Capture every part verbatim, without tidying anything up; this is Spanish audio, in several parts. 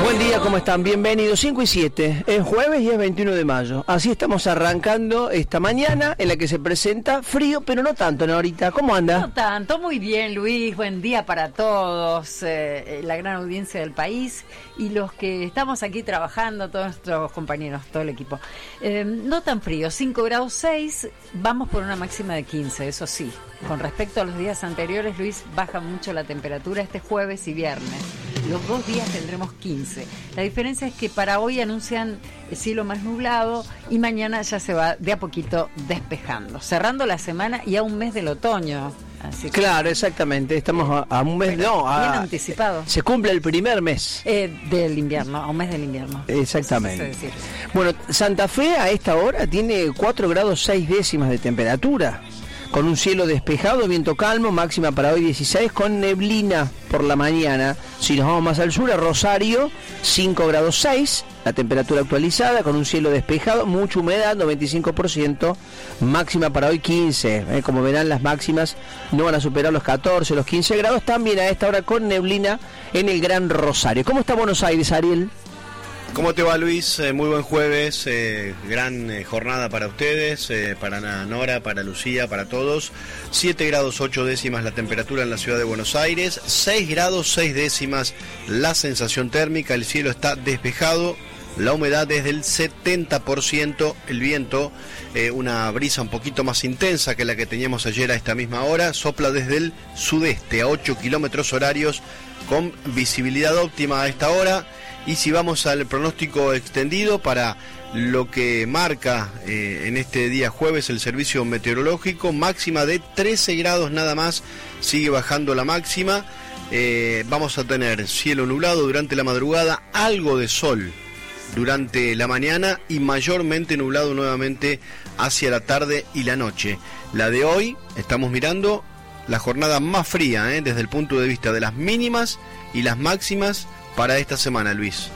Buen día, ¿cómo están? Bienvenidos. cinco y siete, es jueves y es veintiuno de mayo. Así estamos arrancando esta mañana en la que se presenta frío, pero no tanto, ¿no, ahorita? ¿Cómo anda? No tanto, muy bien, Luis. Buen día para todos, eh, la gran audiencia del país y los que estamos aquí trabajando, todos nuestros compañeros, todo el equipo. Eh, no tan frío, cinco grados seis, vamos por una máxima de quince, eso sí. Con respecto a los días anteriores, Luis, baja mucho la temperatura este jueves y viernes. Los dos días tendremos quince. La diferencia es que para hoy anuncian el cielo más nublado y mañana ya se va de a poquito despejando, cerrando la semana y a un mes del otoño. Así que, claro, exactamente. Estamos a, a un mes, bueno, no, a, bien anticipado. Se cumple el primer mes. Eh, del invierno, a un mes del invierno. Exactamente. Eso quise decir. Bueno, Santa Fe a esta hora tiene cuatro grados seis décimas de temperatura. Con un cielo despejado, viento calmo, máxima para hoy dieciséis, con neblina por la mañana. Si nos vamos más al sur, a Rosario, cinco grados seis, la temperatura actualizada, con un cielo despejado, mucha humedad, noventa y cinco por ciento, máxima para hoy quince. Eh, como verán, las máximas no van a superar los catorce, los quince grados, también a esta hora con neblina en el Gran Rosario. ¿Cómo está Buenos Aires, Ariel? ¿Cómo te va, Luis? Eh, muy buen jueves, eh, gran eh, jornada para ustedes, eh, para Nora, para Lucía, para todos. siete grados ocho décimas la temperatura en la ciudad de Buenos Aires, seis grados seis décimas la sensación térmica, el cielo está despejado, la humedad es del setenta por ciento, el viento, eh, una brisa un poquito más intensa que la que teníamos ayer a esta misma hora, sopla desde el sudeste a ocho kilómetros horarios con visibilidad óptima a esta hora. Y si vamos al pronóstico extendido para lo que marca eh, en este día jueves el servicio meteorológico, máxima de trece grados nada más, sigue bajando la máxima, eh, vamos a tener cielo nublado durante la madrugada, algo de sol durante la mañana y mayormente nublado nuevamente hacia la tarde y la noche. La de hoy, estamos mirando la jornada más fría, eh, desde el punto de vista de las mínimas y las máximas para esta semana, Luis.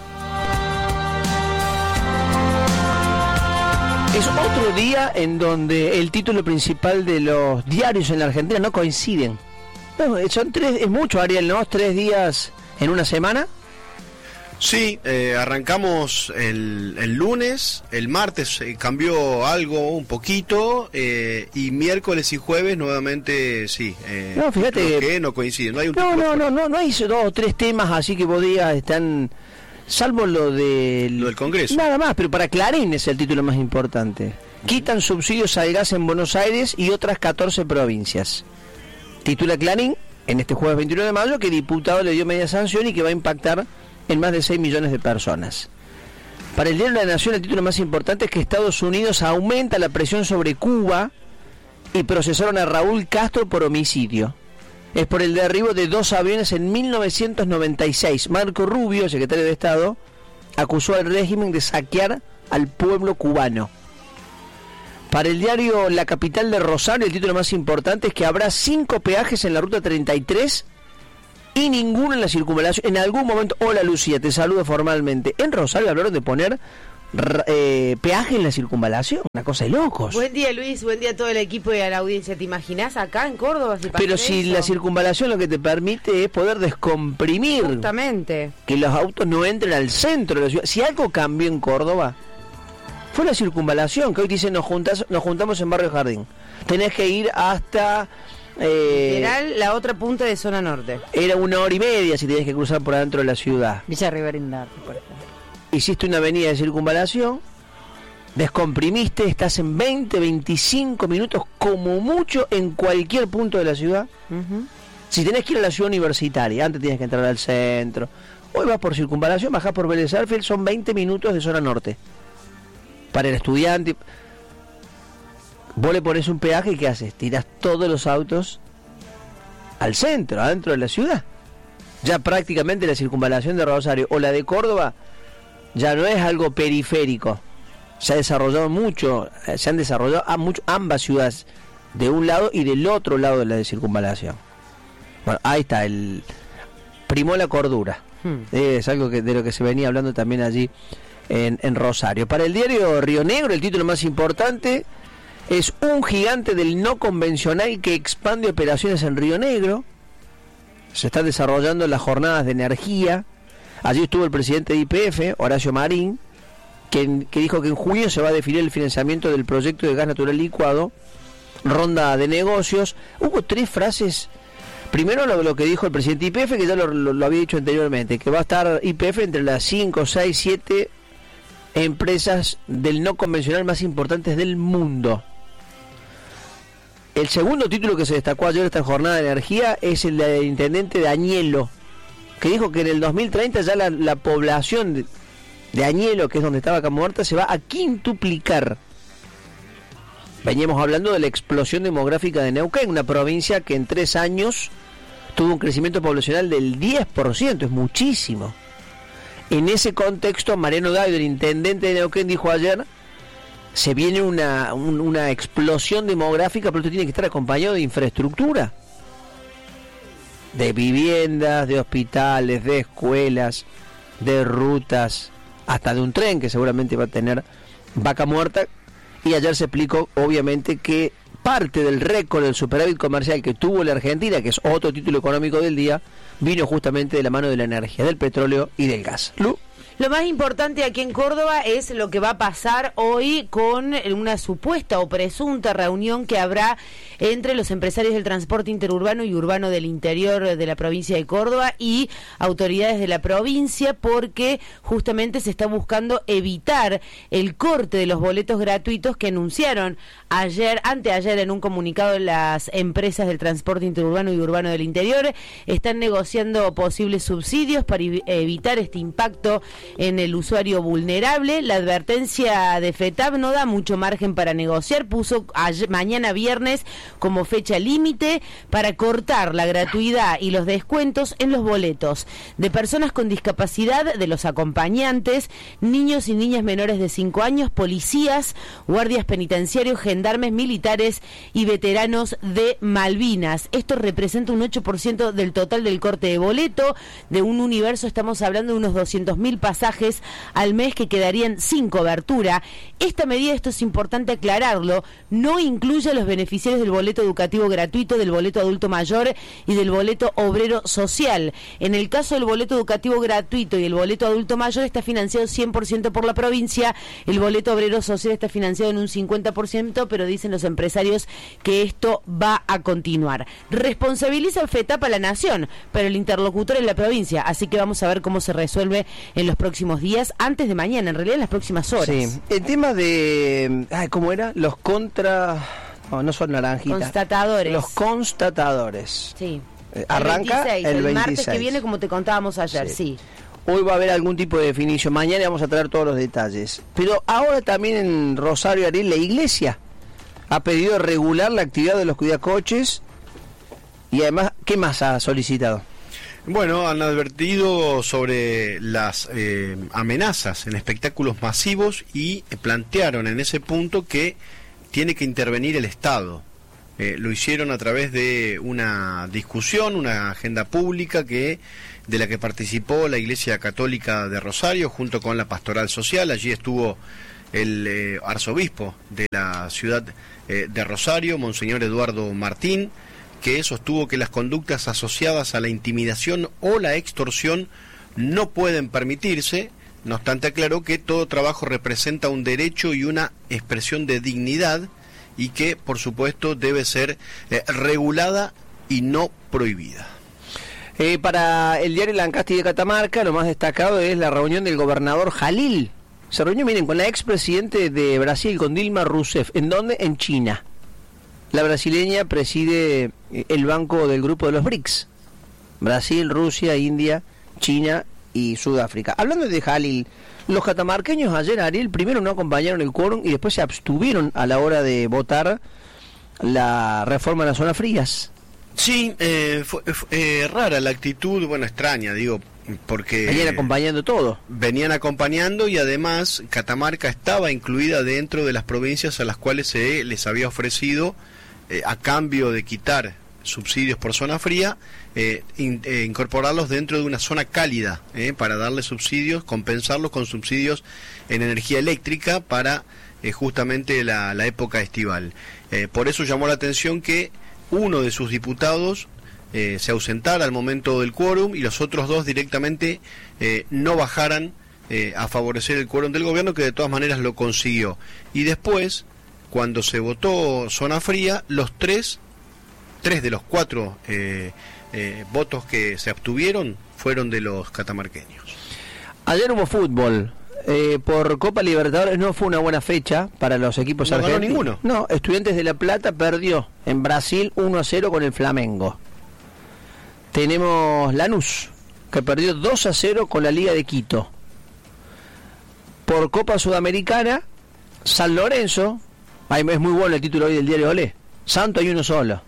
Es otro día en donde el título principal de los diarios en la Argentina no coinciden. No, son tres, es mucho, Ariel, ¿no? Tres días en una semana. Sí, eh, arrancamos el, el lunes, el martes eh, cambió algo un poquito, eh, y miércoles y jueves nuevamente sí. Eh, no, fíjate que no coinciden, no hay un no, no, no, no, no hay dos o tres temas así que vos digas están, salvo lo del, lo del Congreso. Nada más, pero para Clarín es el título más importante. Quitan subsidios al gas en Buenos Aires y otras catorce provincias. Titula Clarín en este jueves veintiuno de mayo que el diputado le dio media sanción y que va a impactar en más de seis millones de personas. Para el diario de la Nación, el título más importante es que Estados Unidos aumenta la presión sobre Cuba y procesaron a Raúl Castro por homicidio. Es por el derribo de dos aviones en mil novecientos noventa y seis. Marco Rubio, secretario de Estado, acusó al régimen de saquear al pueblo cubano. Para el diario La Capital de Rosario, el título más importante es que habrá cinco peajes en la ruta treinta y tres y ninguno en la circunvalación. En algún momento, hola Lucía, te saludo formalmente. En Rosario hablaron de poner eh, peaje en la circunvalación, una cosa de locos. Buen día, Luis, buen día a todo el equipo y a la audiencia. ¿Te imaginás acá en Córdoba? Si Pero si eso? La circunvalación lo que te permite es poder descomprimir. Justamente. Que los autos no entren al centro de la ciudad. Si algo cambió en Córdoba, fue la circunvalación, que hoy dicen nos, juntas, nos juntamos en Barrio Jardín. Tenés que ir hasta... Eh, Literal, la otra punta de zona norte. Era una hora y media si tenías que cruzar por adentro de la ciudad. Villa Riverdale, por ejemplo. Hiciste una avenida de circunvalación, descomprimiste, estás en veinte, veinticinco minutos como mucho en cualquier punto de la ciudad. Uh-huh. Si tenés que ir a la ciudad universitaria, antes tienes que entrar al centro. Hoy vas por circunvalación, bajás por Vélez Sarsfield, son veinte minutos de zona norte. Para el estudiante... Vos le pones un peaje y ¿qué haces? Tirás todos los autos al centro, adentro de la ciudad. Ya prácticamente la circunvalación de Rosario o la de Córdoba ya no es algo periférico. Se ha desarrollado mucho, se han desarrollado a mucho, ambas ciudades, de un lado y del otro lado de la de circunvalación. Bueno, ahí está, el primó la cordura. Hmm. Es algo que de lo que se venía hablando también allí en, en Rosario. Para el diario Río Negro, el título más importante es un gigante del no convencional que expande operaciones en Río Negro. Se están desarrollando las jornadas de energía Allí estuvo el presidente de Y P F, Horacio Marín, que, que dijo que en junio se va a definir el financiamiento del proyecto de gas natural licuado, ronda de negocios. Hubo tres frases. Primero lo, lo que dijo el presidente de Y P F, que ya lo, lo, lo había dicho anteriormente, que va a estar Y P F entre las cinco, seis, siete empresas del no convencional más importantes del mundo. El segundo título que se destacó ayer esta jornada de energía es el del intendente de Añelo, que dijo que en el dos mil treinta ya la, la población de, de Añelo, que es donde estaba Vaca Muerta, se va a quintuplicar. Veníamos hablando de la explosión demográfica de Neuquén, una provincia que en tres años tuvo un crecimiento poblacional del diez por ciento, es muchísimo. En ese contexto, Mariano Gaido, el intendente de Neuquén, dijo ayer, se viene una, un, una explosión demográfica, pero esto tiene que estar acompañado de infraestructura, de viviendas, de hospitales, de escuelas, de rutas, hasta de un tren que seguramente va a tener Vaca Muerta. Y ayer se explicó, obviamente, que parte del récord del superávit comercial que tuvo la Argentina, que es otro título económico del día, vino justamente de la mano de la energía, del petróleo y del gas. Lu. Lo más importante aquí en Córdoba es lo que va a pasar hoy con una supuesta o presunta reunión que habrá entre los empresarios del transporte interurbano y urbano del interior de la provincia de Córdoba y autoridades de la provincia, porque justamente se está buscando evitar el corte de los boletos gratuitos que anunciaron ayer, anteayer, en un comunicado de las empresas del transporte interurbano y urbano del interior. Están negociando posibles subsidios para evitar este impacto en el usuario vulnerable. La advertencia de FETAP no da mucho margen para negociar, puso ayer, mañana viernes como fecha límite para cortar la gratuidad y los descuentos en los boletos de personas con discapacidad, de los acompañantes, niños y niñas menores de cinco años, policías, guardias penitenciarios, gendarmes, militares y veteranos de Malvinas. Esto representa un ocho por ciento del total del corte de boleto. De un universo estamos hablando de unos doscientos mil pasajes al mes que quedarían sin cobertura. Esta medida, esto es importante aclararlo, no incluye a los beneficiarios del boleto educativo gratuito, del boleto adulto mayor y del boleto obrero social. En el caso del boleto educativo gratuito y el boleto adulto mayor está financiado cien por ciento por la provincia, el boleto obrero social está financiado en un cincuenta por ciento, pero dicen los empresarios que esto va a continuar. Responsabiliza el FETAP a la nación, pero el interlocutor es la provincia, así que vamos a ver cómo se resuelve en los próximos días, antes de mañana, en realidad en las próximas horas. Sí, el tema de, ay, ¿cómo era? Los contra... No, no son naranjitas. Constatadores. Los constatadores. Sí. Eh, arranca el, veintiséis, el, el veintiséis. Martes que viene, como te contábamos ayer, sí. sí. Hoy va a haber algún tipo de definición. Mañana vamos a traer todos los detalles. Pero ahora también en Rosario, Ariel, la iglesia ha pedido regular la actividad de los cuidacoches. Y además, ¿qué más ha solicitado? Bueno, han advertido sobre las eh, amenazas en espectáculos masivos y plantearon en ese punto que tiene que intervenir el Estado. Eh, lo hicieron a través de una discusión, una agenda pública que de la que participó la Iglesia Católica de Rosario junto con la Pastoral Social. Allí estuvo el eh, arzobispo de la ciudad eh, de Rosario, Monseñor Eduardo Martín, que sostuvo que las conductas asociadas a la intimidación o la extorsión no pueden permitirse. No obstante, aclaró que todo trabajo representa un derecho y una expresión de dignidad y que, por supuesto, debe ser eh, regulada y no prohibida. Eh, para el diario Lancasti de Catamarca, lo más destacado es la reunión del gobernador Jalil. Se reunió, miren, con la expresidente de Brasil, con Dilma Rousseff. ¿En dónde? En China. La brasileña preside el banco del grupo de los BRICS. Brasil, Rusia, India, China y Sudáfrica. Hablando de Jalil, los catamarqueños ayer, Ariel, primero no acompañaron el quórum y después se abstuvieron a la hora de votar la reforma de las zonas frías. Sí, eh, fue, fue eh, rara la actitud, bueno, extraña, digo, porque... Venían acompañando todo. Venían acompañando y además Catamarca estaba incluida dentro de las provincias a las cuales se les había ofrecido, eh, a cambio de quitar subsidios por zona fría, eh, in, eh, incorporarlos dentro de una zona cálida, eh, para darle subsidios, compensarlos con subsidios en energía eléctrica para eh, justamente la, la época estival. Eh, por eso llamó la atención que uno de sus diputados eh, se ausentara al momento del quórum y los otros dos directamente eh, no bajaran eh, a favorecer el quórum del gobierno, que de todas maneras lo consiguió. Y después, cuando se votó zona fría, los tres, tres de los cuatro eh, eh, votos que se abstuvieron fueron de los catamarqueños. Ayer hubo fútbol. Eh, por Copa Libertadores no fue una buena fecha para los equipos no argentinos. Ganó ninguno. No, Estudiantes de La Plata perdió en Brasil uno a cero con el Flamengo. Tenemos Lanús, que perdió dos a cero con la Liga de Quito. Por Copa Sudamericana, San Lorenzo, ay, es muy bueno el título hoy del diario Olé, Santo hay uno solo.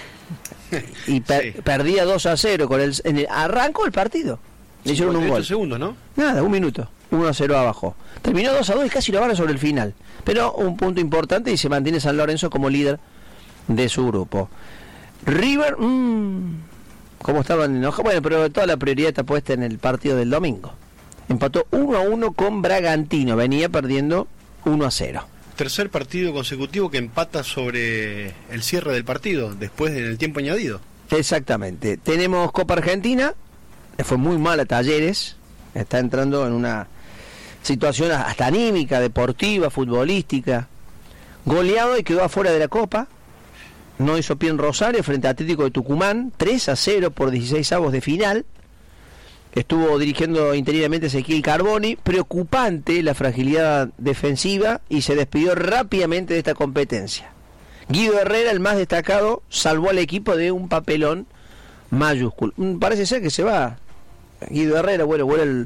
Y per, sí. perdía dos a cero con el, en el arrancó el partido. Le hicieron un gol. segundos, ¿no? Nada, un minuto. uno a cero abajo. Terminó dos a dos y casi lo agarra sobre el final. Pero un punto importante y se mantiene San Lorenzo como líder de su grupo. River, mmm, ¿cómo estaban enojados? Bueno, pero toda la prioridad está puesta en el partido del domingo. Empató uno a uno con Bragantino. Venía perdiendo uno a cero. Tercer partido consecutivo que empata sobre el cierre del partido, después del tiempo añadido. Exactamente. Tenemos Copa Argentina. Fue muy mal a Talleres. Está entrando en una situación hasta anímica, deportiva, futbolística. Goleado y quedó afuera de la Copa. No hizo pie en Rosario frente a Atlético de Tucumán, tres a cero por dieciséis avos de final. Estuvo dirigiendo interinamente Ezequiel Carboni. Preocupante la fragilidad defensiva y se despidió rápidamente de esta competencia. Guido Herrera, el más destacado, salvó al equipo de un papelón mayúsculo. Parece ser que se va Guido Herrera. Bueno, bueno el,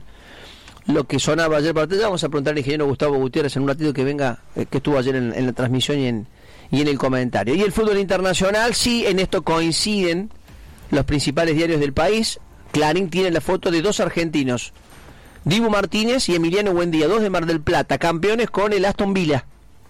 lo que sonaba ayer para ustedes. Vamos a preguntar al ingeniero Gustavo Gutiérrez en un ratito que venga, eh, que estuvo ayer en, en la transmisión y en, y en el comentario. Y el fútbol internacional, sí, en esto coinciden los principales diarios del país. Clarín tiene la foto de dos argentinos, Dibu Martínez y Emiliano Buendía, dos de Mar del Plata, campeones con el Aston Villa.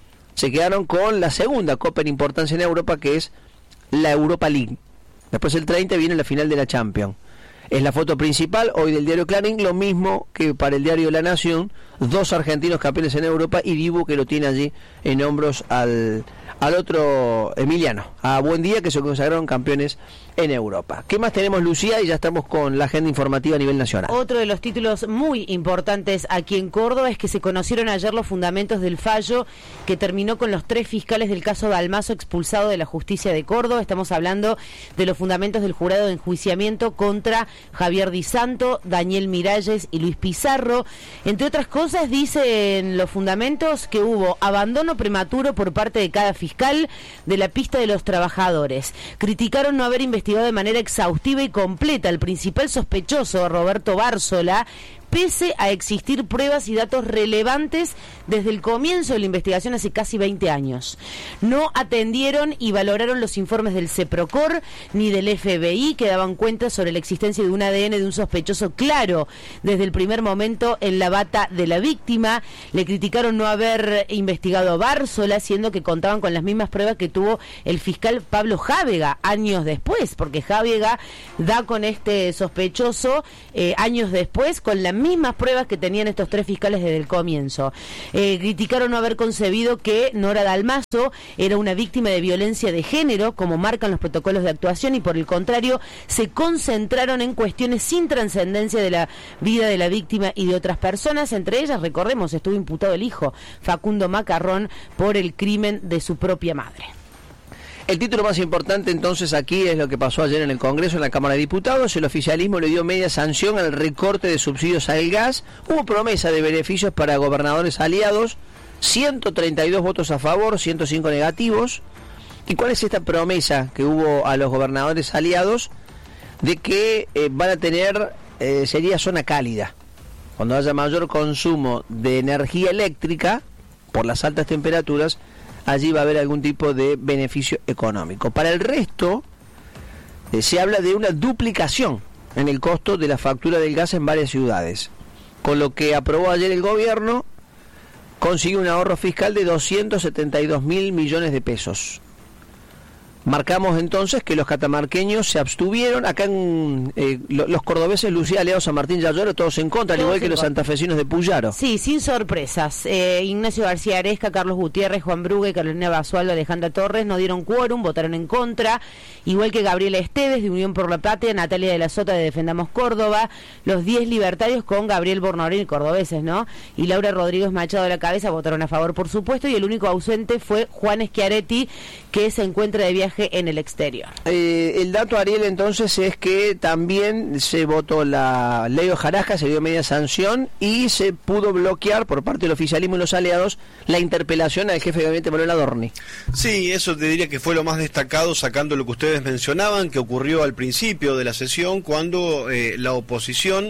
Se quedaron con la segunda copa en importancia en Europa, que es la Europa League. Después el treinta viene la final de la Champions. Es la foto principal hoy del diario Clarín, lo mismo que para el diario La Nación, dos argentinos campeones en Europa y Dibu que lo tiene allí en hombros al, al otro Emiliano, a Buendía, que se consagraron campeones en Europa. ¿Qué más tenemos, Lucía? Y ya estamos con la agenda informativa a nivel nacional. Otro de los títulos muy importantes aquí en Córdoba es que se conocieron ayer los fundamentos del fallo que terminó con los tres fiscales del caso Dalmazo expulsado de la justicia de Córdoba. Estamos hablando de los fundamentos del jurado de enjuiciamiento contra Javier Di Santo, Daniel Miralles y Luis Pizarro. Entre otras cosas, dicen los fundamentos que hubo abandono prematuro por parte de cada fiscal de la pista de los trabajadores. Criticaron no haber investigado de manera exhaustiva y completa al principal sospechoso, Roberto Bárzola, pese a existir pruebas y datos relevantes desde el comienzo de la investigación hace casi veinte años. No atendieron y valoraron los informes del CEPROCOR ni del F B I que daban cuenta sobre la existencia de un A D N de un sospechoso claro desde el primer momento en la bata de la víctima. Le criticaron no haber investigado a Bárzola, siendo que contaban con las mismas pruebas que tuvo el fiscal Pablo Jávega años después, porque Jávega da con este sospechoso eh, años después con la mismas pruebas que tenían estos tres fiscales desde el comienzo. Eh, criticaron no haber concebido que Nora Dalmazo era una víctima de violencia de género, como marcan los protocolos de actuación, y por el contrario, se concentraron en cuestiones sin trascendencia de la vida de la víctima y de otras personas. Entre ellas, recordemos, estuvo imputado el hijo, Facundo Macarrón, por el crimen de su propia madre. El título más importante entonces aquí es lo que pasó ayer en el Congreso, en la Cámara de Diputados. El oficialismo le dio media sanción al recorte de subsidios al gas. Hubo promesa de beneficios para gobernadores aliados, ciento treinta y dos votos a favor, ciento cinco negativos. ¿Y cuál es esta promesa que hubo a los gobernadores aliados? De que eh, van a tener, eh, sería zona cálida. Cuando haya mayor consumo de energía eléctrica, por las altas temperaturas, allí va a haber algún tipo de beneficio económico. Para el resto, eh, se habla de una duplicación en el costo de la factura del gas en varias ciudades. Con lo que aprobó ayer el gobierno, consigue un ahorro fiscal de doscientos setenta y dos mil millones de pesos. Marcamos entonces que los catamarqueños se abstuvieron. Acá en eh, lo, los cordobeses, Lucía, Leo, San Martín, Yayoro, todos en contra, al igual que los santafesinos de Puyaro. Sí, sin sorpresas. Eh, Ignacio García Aresca, Carlos Gutiérrez, Juan Brugue, Carolina Basualdo, Alejandra Torres no dieron quórum, votaron en contra, igual que Gabriela Esteves de Unión por la Patria, Natalia de la Sota de Defendamos Córdoba, los diez libertarios con Gabriel Bornorín, cordobeses, ¿no? Y Laura Rodríguez Machado de la Cabeza votaron a favor, por supuesto, y el único ausente fue Juan Schiaretti, que se encuentra de viaje en el exterior. Eh, el dato, Ariel, entonces es que también se votó la ley Hojarasca, se dio media sanción y se pudo bloquear por parte del oficialismo y los aliados la interpelación al jefe de gabinete Manuel Adorni. Sí, eso te diría que fue lo más destacado, sacando lo que ustedes mencionaban, que ocurrió al principio de la sesión cuando eh, la oposición,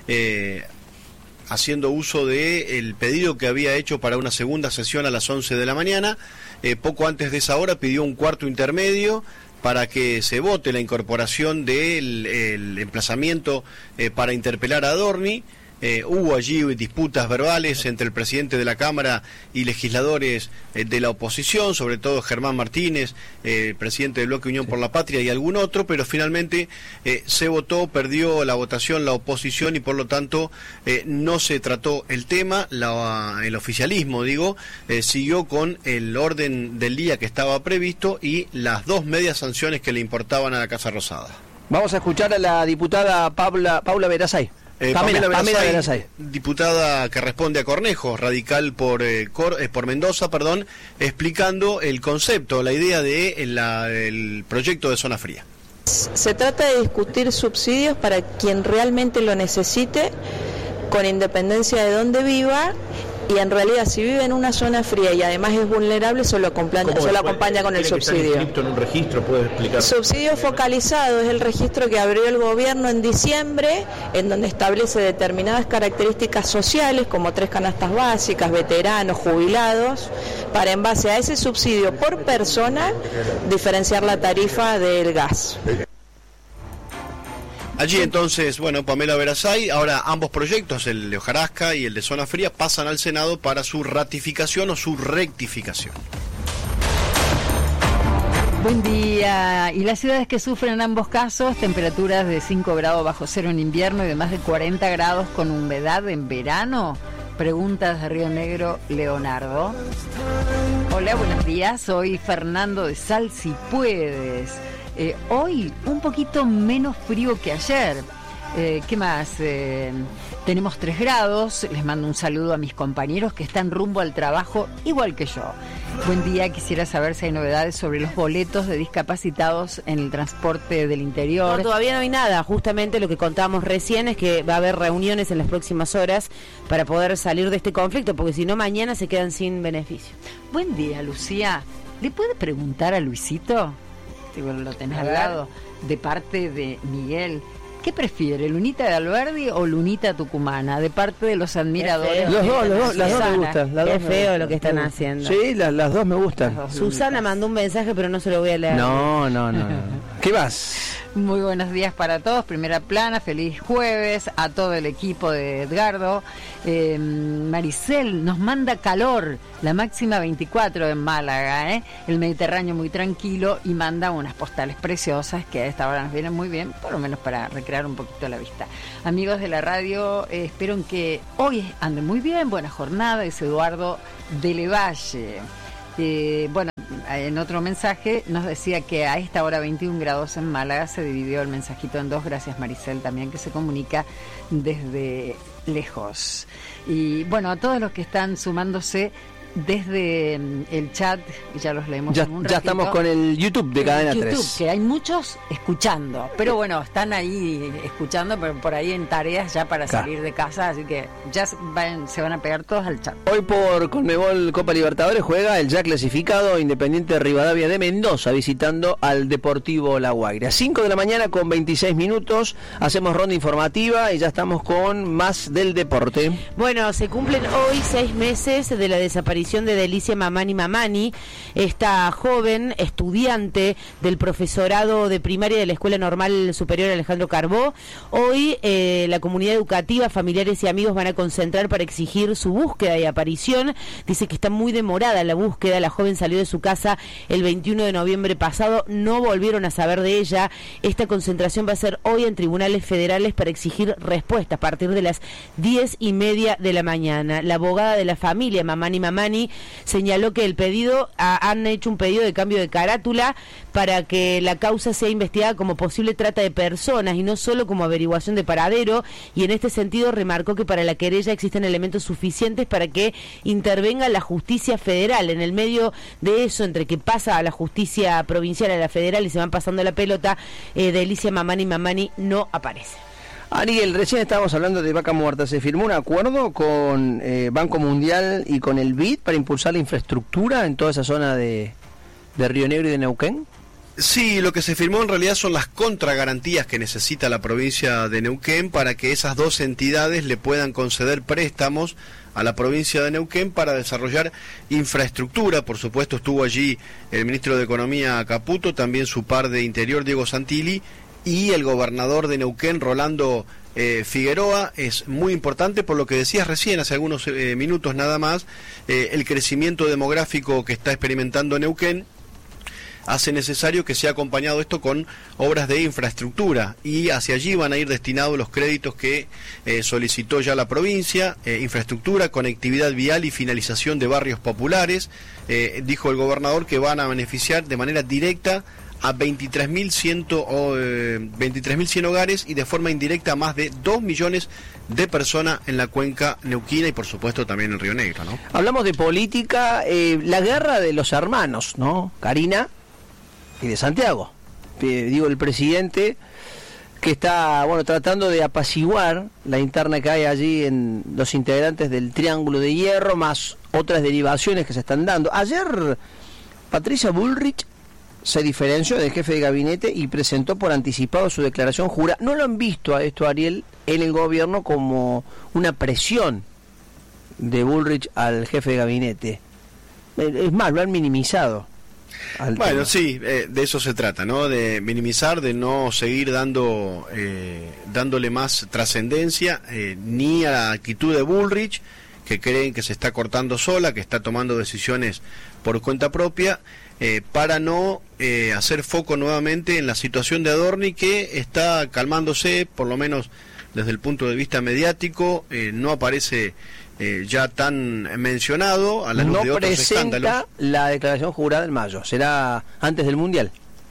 eh, haciendo uso del pedido que había hecho para una segunda sesión a las once de la mañana, Eh, poco antes de esa hora pidió un cuarto intermedio para que se vote la incorporación del el emplazamiento eh, para interpelar a Adorni. Eh, hubo allí disputas verbales entre el presidente de la Cámara y legisladores eh, de la oposición, sobre todo Germán Martínez, eh, presidente del Bloque Unión por la Patria, y algún otro, pero finalmente eh, se votó, perdió la votación la oposición y por lo tanto eh, no se trató el tema. La, el oficialismo, digo, eh, siguió con el orden del día que estaba previsto y las dos medias sanciones que le importaban a la Casa Rosada. Vamos a escuchar a la diputada Paula, Paula Verazay. Eh, Pamela, Pamela Verazay, diputada que responde a Cornejo, radical por eh, Cor, eh, por Mendoza, perdón, explicando el concepto, la idea de eh, la, el proyecto de zona fría. Se trata de discutir subsidios para quien realmente lo necesite, con independencia de dónde viva. Y en realidad, si vive en una zona fría y además es vulnerable, solo acompaña, solo acompaña con el subsidio. En un registro, ¿puedes explicar? Subsidio focalizado es el registro que abrió el gobierno en diciembre, en donde establece determinadas características sociales, como tres canastas básicas, veteranos, jubilados, para en base a ese subsidio por persona diferenciar la tarifa del gas. Allí entonces, bueno, Pamela Verazay, ahora ambos proyectos, el de Hojarasca y el de Zona Fría, pasan al Senado para su ratificación o su rectificación. Buen día. Y las ciudades que sufren en ambos casos, temperaturas de cinco grados bajo cero en invierno y de más de cuarenta grados con humedad en verano. Preguntas de Río Negro, Leonardo. Hola, buenos días. Soy Fernando de Sal, si puedes. Eh, hoy un poquito menos frío que ayer. Eh, ¿Qué más? Eh, tenemos tres grados. Les mando un saludo a mis compañeros que están rumbo al trabajo igual que yo. Buen día, quisiera saber si hay novedades sobre los boletos de discapacitados en el transporte del interior. No, todavía no hay nada. Justamente lo que contábamos recién es que va a haber reuniones en las próximas horas para poder salir de este conflicto, porque si no mañana se quedan sin beneficio. Buen día, Lucía. ¿Le puede preguntar a Luisito? Bueno, lo tenés al lado, de parte de Miguel. ¿Qué prefiere, Lunita de Alberdi o Lunita tucumana? De parte de los admiradores. Los dos, los dos, las dos me gustan. Las Qué dos feo me, lo que están haciendo. Sí, las, las dos me gustan. Dos Susana Lunitas. mandó un mensaje, pero no se lo voy a leer. No, no, no. no. ¿Qué más? Muy buenos días para todos, primera plana, feliz jueves a todo el equipo de Edgardo. Eh, Maricel nos manda calor, la máxima veinticuatro en Málaga, ¿eh? El Mediterráneo muy tranquilo y manda unas postales preciosas que a esta hora nos vienen muy bien, por lo menos para recrear un poquito la vista. Amigos de la radio, eh, espero que hoy anden muy bien, buena jornada, es Eduardo de Levalle. Eh, bueno, en otro mensaje nos decía que a esta hora veintiún grados en Málaga, se dividió el mensajito en dos, gracias Maricel también, que se comunica desde lejos. Y bueno, a todos los que están sumándose desde el chat, ya los leemos Ya, en un ya ratito. estamos con el YouTube de Cadena YouTube, tres. que hay muchos escuchando, pero bueno, están ahí escuchando, pero por ahí en tareas ya para Claro. salir de casa, así que ya se van, se van a pegar todos al chat. Hoy por Conmebol Copa Libertadores juega el ya clasificado Independiente Rivadavia de Mendoza visitando al Deportivo La Guaira. cinco de la mañana con veintiséis minutos, hacemos ronda informativa y ya estamos con más del deporte. Bueno, se cumplen hoy seis meses de la desaparición desaparición de Delicia Mamani Mamani, esta joven estudiante del profesorado de primaria de la Escuela Normal Superior Alejandro Carbó. Hoy eh, la comunidad educativa, familiares y amigos van a concentrar para exigir su búsqueda y aparición. Dice que está muy demorada la búsqueda. La joven salió de su casa el veintiuno de noviembre pasado, no volvieron a saber de ella. Esta concentración va a ser hoy en tribunales federales para exigir respuestas a partir de las diez y media de la mañana. La abogada de la familia, Mamani Mamani, señaló que el pedido, a, han hecho un pedido de cambio de carátula para que la causa sea investigada como posible trata de personas y no solo como averiguación de paradero, y en este sentido remarcó que para la querella existen elementos suficientes para que intervenga la justicia federal. En el medio de eso, entre que pasa a la justicia provincial, a la federal y se van pasando la pelota, eh, Delicia Mamani Mamani no aparece. Ariel, recién estábamos hablando de Vaca Muerta. ¿Se firmó un acuerdo con eh, Banco Mundial y con el B I D para impulsar la infraestructura en toda esa zona de, de Río Negro y de Neuquén? Sí, lo que se firmó en realidad son las contragarantías que necesita la provincia de Neuquén para que esas dos entidades le puedan conceder préstamos a la provincia de Neuquén para desarrollar infraestructura. Por supuesto estuvo allí el ministro de Economía Caputo, también su par de Interior Diego Santilli y el gobernador de Neuquén Rolando eh, Figueroa. Es muy importante por lo que decías recién, hace algunos eh, minutos nada más, eh, el crecimiento demográfico que está experimentando Neuquén hace necesario que sea acompañado esto con obras de infraestructura, y hacia allí van a ir destinados los créditos que eh, solicitó ya la provincia, eh, infraestructura, conectividad vial y finalización de barrios populares. Eh, dijo el gobernador que van a beneficiar de manera directa a veintitrés mil cien hogares y de forma indirecta a más de dos millones de personas en la cuenca neuquina y por supuesto también en Río Negro, ¿no? Hablamos de política, eh, la guerra de los hermanos, ¿no? Karina y de Santiago. Eh, digo, el presidente que está, bueno, tratando de apaciguar la interna que hay allí en los integrantes del Triángulo de Hierro, más otras derivaciones que se están dando. Ayer Patricia Bullrich se diferenció del jefe de gabinete y presentó por anticipado su declaración jurada. ¿No lo han visto a esto, Ariel, en el gobierno como una presión de Bullrich al jefe de gabinete? Es más, lo han minimizado. Bueno, tema. sí, eh, de eso se trata, ¿no? De minimizar, de no seguir dando eh, dándole más trascendencia eh, ni a la actitud de Bullrich, que creen que se está cortando sola, que está tomando decisiones por cuenta propia, eh, para no eh, hacer foco nuevamente en la situación de Adorni, que está calmándose, por lo menos desde el punto de vista mediático, eh, no aparece eh, ya tan mencionado a la luz no de otros escándalos. No presenta la declaración jurada en mayo, será antes del Mundial.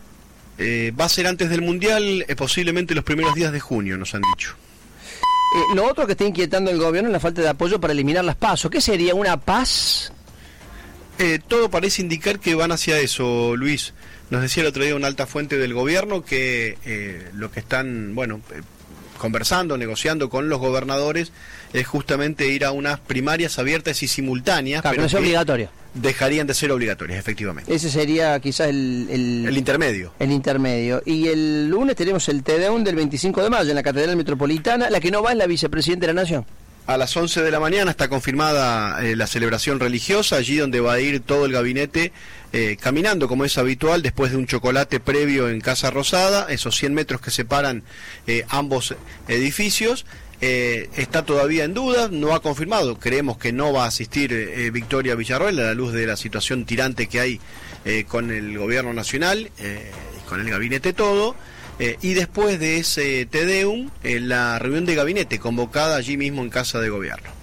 Eh, va a ser antes del Mundial, eh, posiblemente los primeros días de junio, nos han dicho. Eh, lo otro que está inquietando el gobierno es la falta de apoyo para eliminar las PASO. ¿Qué sería, una paz? Eh, todo parece indicar que van hacia eso, Luis. Nos decía el otro día una alta fuente del gobierno que eh, lo que están, bueno, eh, conversando, negociando con los gobernadores es justamente ir a unas primarias abiertas y simultáneas. Claro, pero no es obligatorio. Dejarían de ser obligatorias, efectivamente. Ese sería quizás el, el... El intermedio. El intermedio. Y el lunes tenemos el Te Deum del veinticinco de mayo en la Catedral Metropolitana. La que no va es la vicepresidenta de la Nación. A las once de la mañana está confirmada eh, la celebración religiosa, allí donde va a ir todo el gabinete eh, caminando, como es habitual, después de un chocolate previo en Casa Rosada, esos cien metros que separan eh, ambos edificios. Eh, está todavía en duda, no ha confirmado, creemos que no va a asistir eh, Victoria Villarroel a la luz de la situación tirante que hay eh, con el gobierno nacional eh, y con el gabinete todo. Eh, y después de ese Te Deum, eh, la reunión de gabinete convocada allí mismo en Casa de Gobierno.